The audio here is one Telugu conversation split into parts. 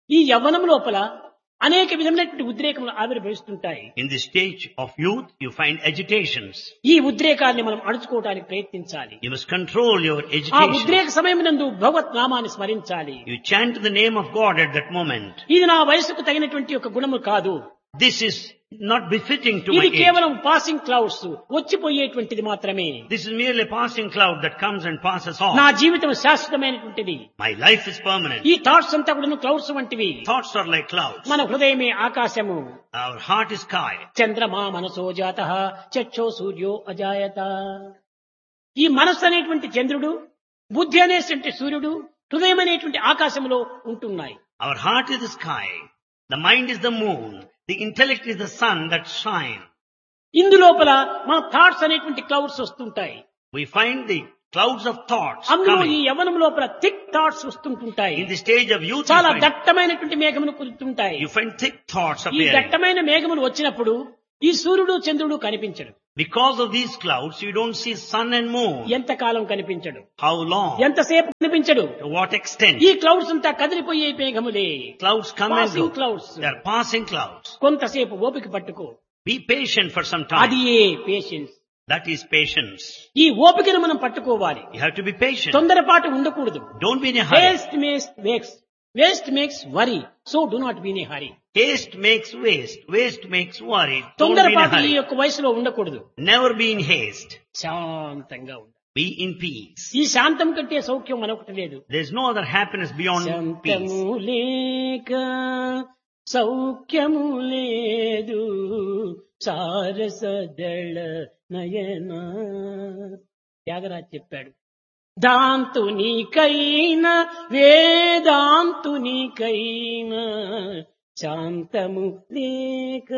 ఈ యవ్వనం లోపల అనేక విధమైనటువంటి ఉద్రేకములు ఆవిర్భవిస్తుంటాయి. In the stage of youth, you find agitations. ఈ ఉద్రేకాన్ని మనం అణుచుకోవడానికి ప్రయత్నించాలి. You must control your ఆ agitation. ఉద్రేక సమయం నందు భగవత్ నామాన్ని స్మరించాలి. You chant the name of God at that moment. ఇది నా వయసుకు తగినటువంటి ఒక గుణము కాదు. This is not befitting to my ఇది age. కేవలం పాసింగ్ క్లౌడ్స్, వచ్చిపోయేటువంటిది మాత్రమే. This is merely a passing cloud that comes and passes off. నా జీవితం శాశ్వతమైనటువంటిది. My life is permanent. ఈ థాట్స్ అంతా కూడా క్లౌడ్స్ వంటివి. Thoughts are like clouds. మన హృదయమే ఆకాశము. Our heart is sky. చంద్రమా మనసో జాతః చక్షో సూర్యో అజాయత. ఈ మనస్సు అనేటువంటి చంద్రుడు, బుద్ధి అనేటువంటి సూర్యుడు, హృదయం అనేటువంటి ఆకాశంలో ఉంటున్నాయి. Our heart is the sky. The mind is the moon. The intellect is the sun that shine. ఇందులోపల మన థాట్స్ అనేటువంటి క్లౌడ్స్ వస్తుంటాయి. We find the clouds of thoughts అందులో ఈ coming. యవ్వనం లోపల thick thoughts వస్తుంటుంటాయి. In the stage of youth, చాలా దట్టమైనటువంటి మేఘములు కురుతుంటాయి. you find thick thoughts ఈ appearing. దట్టమైన మేఘములు వచ్చినప్పుడు ఈ సూర్యుడు చంద్రుడు కనిపించడు. Because of these clouds, you don't see sun and moon. ఎంతకాలం కనిపించడు, How long? ఎంతసేపు కనిపించడు. To what extent? ఈ క్లౌడ్స్ అంతా కదిలిపోయే మేఘములే. Clouds come and Passing go. clouds. They are passing clouds. కొంతసేపు ఓపిక పట్టుకో. Be patient for some అది time. Patience. That is patience. ఈ ఓపికను మనం పట్టుకోవాలి. You have to be patient. తొందరపాటు ఉండకూడదు. Don't be in a hurry. Waste makes worry. So do not be in a hurry. Haste makes waste. Waste makes worry. Don't be in a తొందరపాటు ఈ hurry. యొక్క వయసులో ఉండకూడదు. Never be in haste. శాంతంగా ఉండాలి. Be in peace. ఈ శాంతం కంటే సౌఖ్యం మనొకటి లేదు. There's no other happiness beyond peace. శాంతము లేక సౌఖ్యము లేదు సారసదళ నయన. త్యాగరాజ్ చెప్పాడు, దాంతునికైనా వేదాంతునికైనా శాంతము లేక.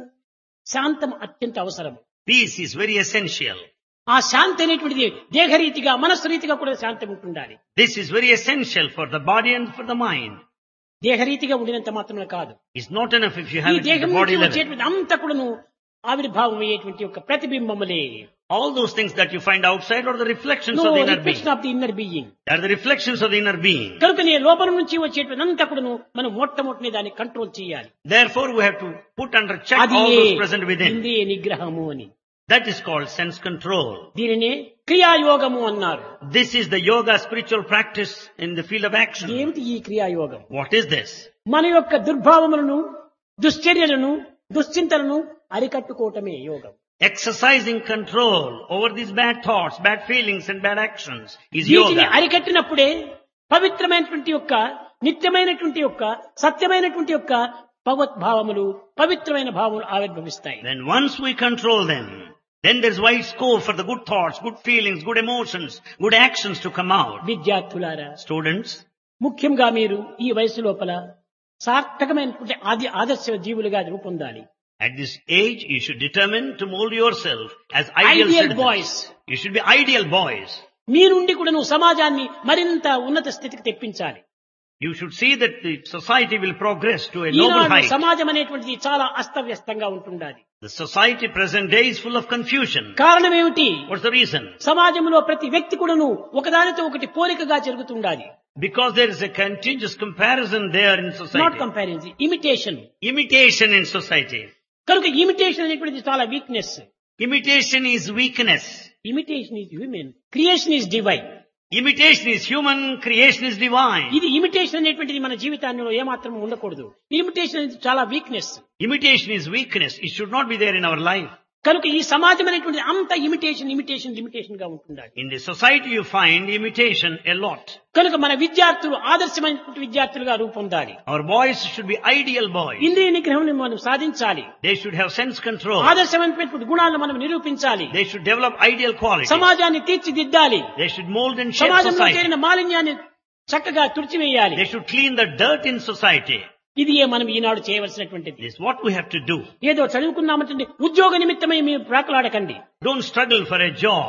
శాంతం అత్యంత అవసరం. Peace is very essential. ఆ శాంతి అనేటువంటిది దేహరీతిగా మనస్సు రీతిగా కూడా శాంతం ఉంటుండాలి. This is very essential for the body and for the mind. దేహరీతిగా ఉండినంత మాత్రమే కాదు, It's not enough if you ఈ have it at దేహం the body నుంచి level. వచ్చేటువంటి అంతా కూడాను ఆవిర్భావం అయ్యేటువంటి ఒక ప్రతిబింబములే. All those things that you find outside are the reflections of the inner being. Reflection of the inner being. They are the reflections of the inner being. కనుక నీ లోపల నుంచి వచ్చేటువంటి అంతా కూడాను మనం మొట్టమొదటి దాన్ని కంట్రోల్ చేయాలి. Therefore, we have to put under check అది all those present within. ఇంద్రియ నిగ్రహము అని. That is called sense control. దీనినే క్రియాయోగము అన్నారు. This is the yoga spiritual practice in the field of action. ఏమిటి ఈ క్రియాయోగం? What is this? మన యొక్క దుర్భావములను, దుశ్చర్యలను, దుశ్చింతలను అరికట్టుకోవటమే యోగం. Exercising control over these bad thoughts, bad feelings and bad actions is వీటిని yoga. అరికట్టినప్పుడే పవిత్రమైనటువంటి యొక్క, నిత్యమైనటువంటి యొక్క, సత్యమైనటువంటి యొక్క భగవద్భావములు, పవిత్రమైన భావములు ఆవిర్భవిస్తాయి. Then once we control them, then there's wide scope for the good thoughts, good feelings, good emotions, good actions to come out. విద్యార్థులారా, Students, ముఖ్యంగా మీరు ఈ వయసు లోపల సార్థకమైనటువంటి ఆదర్శ జీవులుగా రూపొందాలి. at this age, you should determine to mold yourself as ideal ideal citizens. Boys. You should be ideal boys. మీ నుండి కూడా నువ్వు సమాజాన్ని మరింత ఉన్నత స్థితికి తెప్పించాలి. You should see that the society will progress to a noble Eenadu height. సమాజం అనేటువంటిది చాలా అస్తవ్యస్తంగా ఉంటుండాలి. The society present day is full of confusion. కారణం ఏమిటి? What's the reason? సమాజంలో ప్రతి వ్యక్తి కూడాను ఒకదానితో ఒకటి పోలికగా జరుగుతుండాలి. Because there is a continuous comparison there in not society. Comparison, imitation. Imitation in society. కనుక ఇమిటేషన్ అనేటువంటిది చాలా weakness. Imitation is weakness. Imitation is human, creation is divine. Imitation is human, creation is divine. ఇది ఇమిటేషన్ అనేటువంటిది మన జీవితాల్లో ఏమాత్రం ఉండకూడదు. ఇమిటేషన్ అనేది చాలా weakness. Imitation is weakness. It should not be there in our life. కనుక ఈ సమాజం అనేటువంటి అంత ఇమిటేషన్ గా ఉంటుండాలి. In the society you find imitation a lot. కనుక మన విద్యార్థులు ఆదర్శమైనటువంటి విద్యార్థులుగా రూపొందాలి. Our boys should be ideal boys. ఇంద్రియ నిగ్రహం మనం సాధించాలి. They should have sense control. ఆదర్శమైనటువంటి గుణాలను మనం నిరూపించాలి. They should develop ideal qualities. సమాజాన్ని తీర్చిదిద్దాలి. They should mold and shape సమాజంలో society. చేరిన మాలిన్యాన్ని చక్కగా తుడిచివేయాలి. They should clean the dirt in society. ఇది మనం ఈనాడు చేయవలసినటువంటిది. This is what we have to do. ఏదో చదువుకున్నామంటే ఉద్యోగ నిమిత్తమై మీరు ప్రాకులాడకండి. Don't struggle for a job.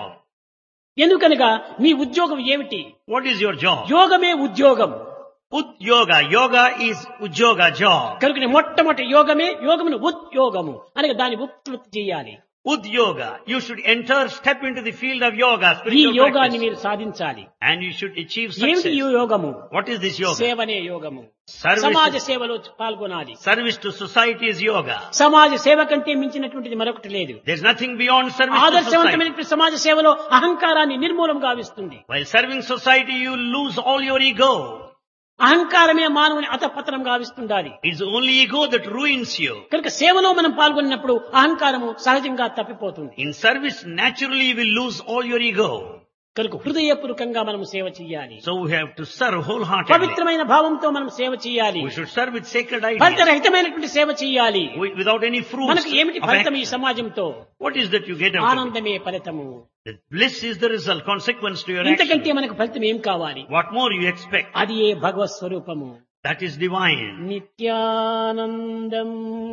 ఎందుకనగా మీ ఉద్యోగం ఏమిటి? What is your job? యోగమే ఉద్యోగం. Udyoga. Yoga is Udyoga, job. కనుక మొట్టమొదటి యోగమును ఉద్యోగము అనగా దాన్ని ఉత్పత్తి చేయాలి. Udyoga. You should step into the field of yoga, ఈ spiritual యోగాన్ని practice. మీరు సాధించాలి. And you should achieve ఏమిటి ఈ success. యోగము? What is this yoga? సేవనే యోగము. Service, సమాజ సేవలో పాల్గొనాలి. service to society is yoga. సమాజ సేవ కంటే మించినటువంటిది మరొకటి లేదు. There's nothing beyond service to society. ఆదర్శవంతమైనటువంటి సమాజ సేవలో అహంకారాన్ని నిర్మూలం గావిస్తుంది. While serving society, you lose all your ego. అహంకారమే మానవుని అతపతనం గావిస్తుండాలి. It's only ego that ruins you. కనుక సేవలో మనం పాల్గొన్నప్పుడు అహంకారము సహజంగా తప్పిపోతుంది. In service, naturally, you will lose all your ego. కనుక హృదయపూర్వకంగా మనం సేవ చేయాలి. So we have to serve wholeheartedly. పవిత్రమైన భావంతో మనం సేవ చేయాలి. We should serve with sacred ఫలిత ideas. రహితమైనటువంటి సేవ చేయాలి. Without any fruits. మనకు ఏమిటి of ఫలితం ఈ action. సమాజంతో? What is that you get out of it? ఆనందమే ఫలితము. The bliss is the result, consequence to your ఇంతకంటే action. మనకు ఫలితం ఏం కావాలి? What more you expect? అది ఏ భగవత్ స్వరూపము. That is divine. Nityanandam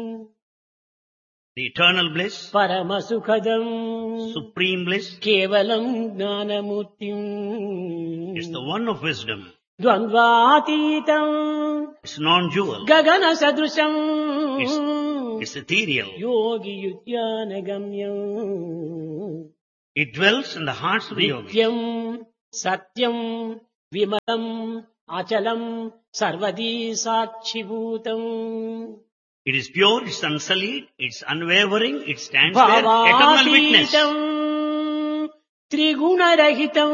The eternal bliss, పరమ సుఖదం supreme bliss, కేవలం జ్ఞానమూర్తిం is the one of wisdom. ద్వంద్వాతీతం It's non-dual. గగన సదృశం It's ethereal. యోగియుజ్ఞానగమ్యం It dwells in the hearts of the yogis. నిత్యం సత్యం విమలం అచలం సర్వదీ సాక్షిభూతం It is pure, it's unsullied, it's unwavering, it stands there, eternal witness. భావాతీతం త్రిగుణరహితం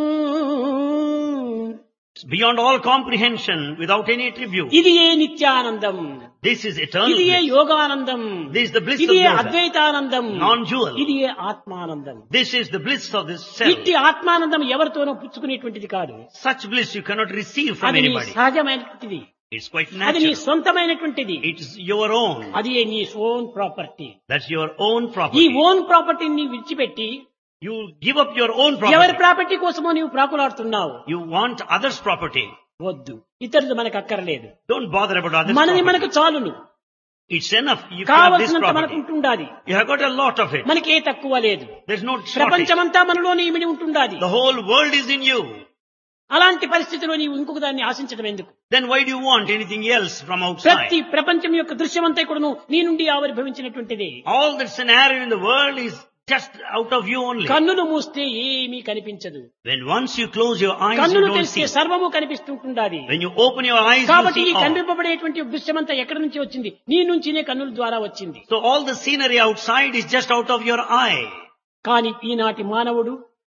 It's beyond all comprehension, without any attribute. ఇది ఏ నిత్యానందం. This is eternal ఇది ఏ bliss. Yoganandam. This is the bliss ఇది of ఏ yoga. అద్వైతానందం. Non-dual. ఇది ఏ ఆత్మానందం. This is the bliss of this self. ఇట్టి ఆత్మానందం ఎవరితోనో పుచ్చుకునేటువంటిది కాదు. Such bliss you cannot receive from అది నీ anybody. సహజమైనటువంటిది. It's quite అది నీ natural. సొంతమైనటువంటిది. It's your own. అది నీ own property. That's your own ఈ property. ఓన్ ప్రాపర్టీని విడిచిపెట్టి You give up your own ఎవరి property. ప్రాపర్టీ కోసమో నీవు ప్రాకులాడుతున్నావు. You want others' property. వద్దు, ఇతరులు మనకు అక్కర్లేదు. Don't bother about others' మనది property. మనకు చాలును. It's enough. You can have this కావలసినంత మనకు property. ఉంటుండాలి. You have got a lot of it. మనకి ఏ తక్కువ లేదు. There's no shortage. ప్రపంచమంతా మనలోనే ఇమిడి ఉంటుండాలి. The whole world is in you. అలాంటి పరిస్థితిలో నీవు ఇంకొక దాన్ని ఆశించడం ఎందుకు? Then why do you want anything else from outside? ప్రతి ప్రపంచం యొక్క దృశ్యమంతా కూడాను నీ నుండి ఆవిర్భవించినటువంటిది. All the scenario in the world is just out of you only. కన్నులు మూస్తే ఏమీ కనిపించదు. When once you close your eyes, you కన్నులు don't తెరిస్తే see. సర్వము కనిపిస్తుంటుండాలి. When you open your eyes, you కాబట్టి ఈ see all. కనిపింపబడేటువంటి దృశ్యమంతా ఎక్కడి నుంచి వచ్చింది? నీ నుంచినే కన్నుల ద్వారా వచ్చింది. So all the scenery outside is just out of your eye. కానీ ఈనాటి మానవుడు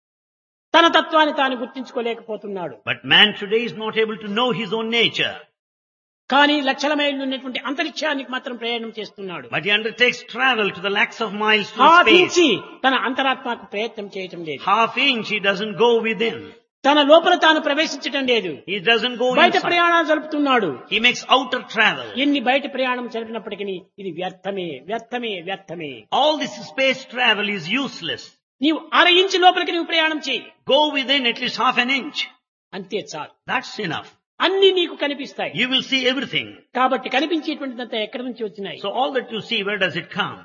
తన తత్వాన్ని తాను గుర్తించుకోలేకపోతున్నాడు. But man today is not able to know his own nature. కానీ లక్షల మైళ్ళు ఉన్నటువంటి అంతరిక్షానికి మాత్రం ప్రయాణం చేస్తున్నాడు. But he undertakes travel to the lakhs of miles to half space. ఇంచి తన అంతరాత్మకు ప్రయత్నం చేయటం లేదు. Half inch he doesn't go within. తన లోపల తాను ప్రవేశించటం లేదు. He doesn't go బయట inside. ప్రయాణాలు జరుపుతున్నాడు. He makes outer travel. ఎన్ని బయట ప్రయాణం జరిపినప్పటికీ ఇది వ్యర్థమే వ్యర్థమే వ్యర్థమే. All this space travel is useless. నీవు అర ఇంచు లోపలికి నీవు ప్రయాణం చేయి, Go within at least half an inch. అంతే చాలు. That's enough. అన్ని నీకు కనిపిస్తాయి. You will see everything. కాబట్టి కనిపించేటువంటిదంతా ఎక్కడి నుంచి వచ్చినాయి? So all that you see, where does it come?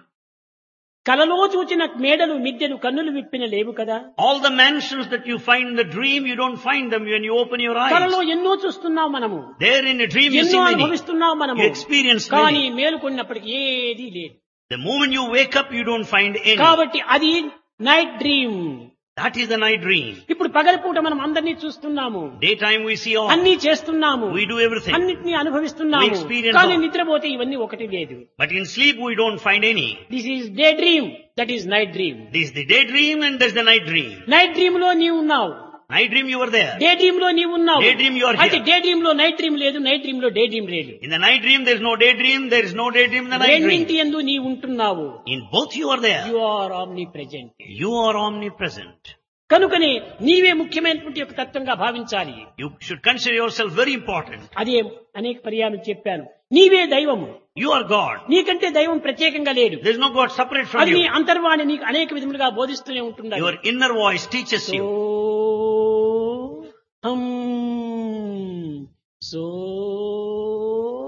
కలలో చూచిన మేడలు మిద్దెలు కన్నులు విప్పిన లేవు కదా. All the mansions that you find in the dream, you don't find them when you open your కలలో eyes. ఎన్నో చూస్తున్నాం మనము, There in a dream you ఎన్నో see many. అనుభవిస్తున్నాం మనము. You experience కానీ many. మేలుకొన్నప్పటికీ ఏదీ లేదు. The moment you wake up, you don't find any. కాబట్టి అది night dream. That is the night dream. ఇప్పుడు పగలపూట మనం అందరినీ చూస్తున్నాము, Daytime we see all. అన్ని చేస్తున్నాము, We do everything. అన్నిటినీ అనుభవిస్తున్నాము. We experience కానీ all. నిద్రపోతే ఇవన్నీ ఒకటి లేదు. But in sleep we don't find any. This is day dream, that is night dream. This is the daydream and there's the night dream. Night dream లో నీవు ఉన్నావు, Night dream you were there. Day dream లో నీవు ఉన్నావు. Daydream you are అయితే here. డే డ్రీమ్ లో నైట్ డ్రీమ్ లేదు, నైట్ డ్రీమ్ లో డే డ్రీమ్ లేదు. In the night dream there is no daydream, there is no daydream in the night dream. రెండింటి యందు నీవు ఉంటున్నావు. In both you are there. You are omni present. You are omnipresent. కనుకనే నీవే ముఖ్యమైనటువంటి ఒక తత్వంగా భావించాలి. You should consider yourself very important. అదే అనేక పర్యాయం చెప్పాను. నీవే దైవము. You are God. నీకంటే దైవం ప్రత్యేకంగా లేడు. There is no God separate from అది నీ you. అంతర్వాణి నీకు అనేక విధములుగా బోధిస్తూనే ఉంటుంది. Your inner voice teaches you. So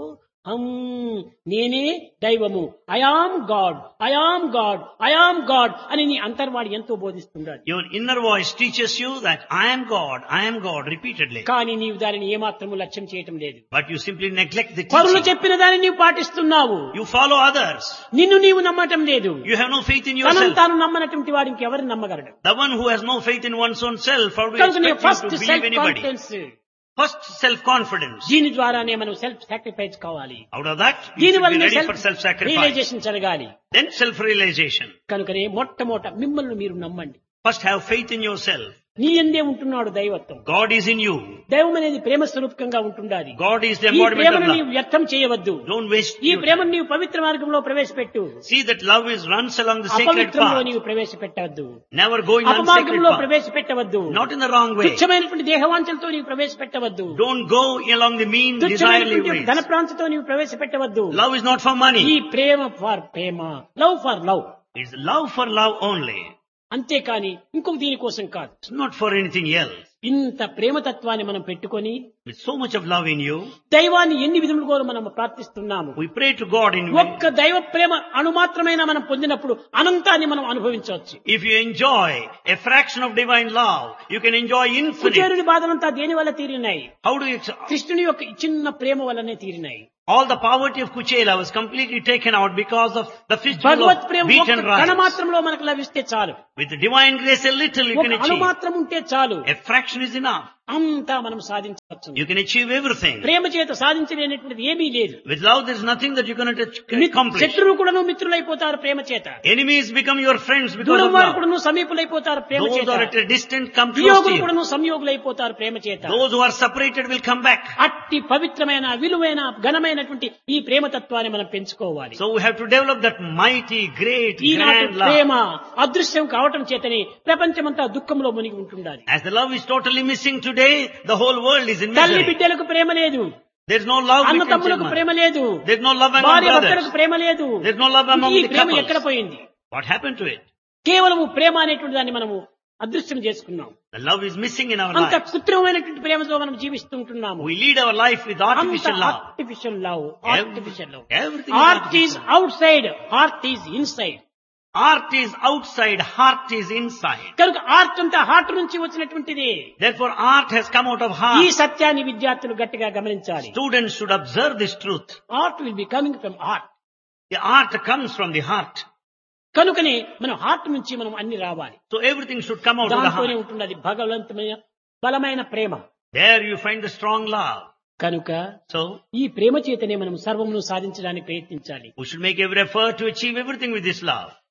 నేనే దైవము, I am God, I am God, I am God అని నీ అంతర్వాడి ఎంతో బోధిస్తున్నాడు. Your inner voice teaches you that I am God repeatedly. కానీ నీవు దానిని ఏమాత్రము లక్ష్యం చేయటం లేదు. But you simply neglect the పరులు teaching. చెప్పిన దాన్ని నీవు పాటిస్తున్నావు. You follow others. నిన్ను నీవు నమ్మటం లేదు. You have no faith in తనను yourself. తాను నమ్మనటువంటి వాడికి ఎవరిని నమ్మగలడు? The one who has no faith in one's own self, how do you కనుక expect first him to believe self anybody? Confidence, First self-confidence. దీని ద్వారానే మనం సెల్ఫ్ సాక్రిఫైస్ కావాలి. Out of that, you దీని should be వల్ల ready self for self-sacrifice. Realisation జరగాలి. Then self-realization. కనుకనే మొట్టమొదట మిమ్మల్ని మీరు నమ్మండి. First have faith in yourself. నీ యందే ఉంటున్నాడు దైవత్వం. God is in you. దైవం అనేది ప్రేమ స్వరూపకంగా ఉంటుండాలి. God is the ఈ embodiment of ప్రేమను love. నీవు వ్యర్థం చేయవద్దు. Don't waste ఈ your time. ప్రేమను నీవు పవిత్ర మార్గంలో ప్రవేశపెట్టు. See that love runs along the sacred అపవిత్రంలో path. నీవు ప్రవేశపెట్టవద్దు. Never going on sacred అపమార్గంలో path. ప్రవేశపెట్టవద్దు. Not in the wrong way. తుచ్చమైనటువంటి దేహవాంఛలతో నీవు ప్రవేశపెట్టవద్దు. Don't go along the mean, desirely తుచ్చమైనటువంటి ways. ధనప్రాంతతో నీవు ప్రవేశపెట్టవద్దు. Love is not for money. ఈ ప్రేమ for Prema, love for love. It's love for love only. అంతేకాని ఇంకొక దీనికోసం కాదు. It's not for anything else. ఇంత ప్రేమతత్వాన్ని మనం పెట్టుకొని With so much of love in you, దైవాన్ని ఎన్ని విధములుగా మనం ప్రార్థిస్తున్నాము. we pray to God in ఒక్క దైవ ప్రేమ అణుమాత్రమైన మనం పొందినప్పుడు అనంతాన్ని మనం అనుభవించవచ్చు. If you enjoy a fraction of divine love, you can enjoy infinite. కుచేరుని బాధలంతా దేని వల్ల తీరినాయి? How do you... కృష్ణుని యొక్క చిన్న ప్రేమ వల్లనే తీరినాయి. All the poverty of Kuchela was completely taken out because of the festival Bhagwat of Prema wheat and ఒక్క కణ rice. మాత్రంలో మనకు లభిస్తే చాలు. With the divine grace, a little you ఒక can అణు achieve. మాత్రం ఉంటే చాలు. A fraction is enough. అంతా మనం సాధించవచ్చు. You can achieve everything. ప్రేమ చేత సాధించలేనటువంటిది ఏమీ లేదు. With love, there is nothing that you cannot accomplish. శత్రువు కూడాను మిత్రులైపోతారు ప్రేమ చేత. Enemies become your friends because దూరం of వారు love. కూడాను సమీపులైపోతారు ప్రేమ Those చేత. who are at a distance come close to వియోగులు you. కూడాను సంయోగులైపోతారు ప్రేమ చేత. Those who are separated will come back. అట్టి పవిత్రమైన విలువైన ఘనమైనటువంటి ఈ ప్రేమతత్వాన్ని మనం పెంచుకోవాలి. So we have to develop that mighty, great, ఈనాటి grand love. ప్రేమ అదృశ్యం కావటం చేతనే ప్రపంచమంతా దుఃఖంలో మునిగి ఉంటుండాలి. As the love is totally missing today, the whole world is in తల్లి misery. బిడ్డలకు ప్రేమ లేదు. There is no love అన్న between తమ్ములకు children. ప్రేమ లేదు. There is no love among భార్య భర్తలకు brothers. ప్రేమ లేదు. There is no love among ఈ the ప్రేమ couples. ఎక్కడ పోయింది? What happened to it? కేవలము ప్రేమ అనేటువంటి దాన్ని మనము అదృశ్యం చేసుకున్నాం. The love is missing in our అంత life. కృత్రిమమైనటువంటి ప్రేమతో మనం జీవిస్తుంటున్నాము. We lead our life with artificial love. Artificial love, artificial love. Everything is heart is artificial. Out side, heart is inside. Art is outside, heart is inside. కనుక ఆర్ట్ అంతా హార్ట్ నుంచి వచ్చినటువంటిది. Therefore, art has come out of ఈ heart. సత్యాన్ని విద్యార్థులు గట్టిగా గమనించాలి. Students should observe this truth. Art will be coming from heart. The art comes from the heart. కనుకనే మనం హార్ట్ నుంచి మనం అన్ని రావాలి. So everything should come out of the దాంతోనే heart. ఉంటున్నది భగవంతమైన బలమైన ప్రేమ. There you find the strong love. కనుక So ఈ ప్రేమ చేతనే మనం సర్వమును సాధించడానికి ప్రయత్నించాలి. we should make every effort to achieve everything with this love.